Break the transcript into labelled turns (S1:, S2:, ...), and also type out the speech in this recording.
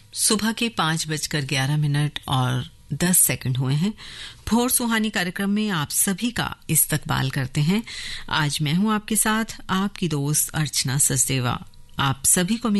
S1: सुबह के 5:11 और 10 सेकंड हुए हैं। भोर सुहानी कार्यक्रम में आप सभी का इस्तकबाल करते हैं। आज मैं हूं आपके साथ आपकी दोस्त अर्चना सचदेवा। आप सभी को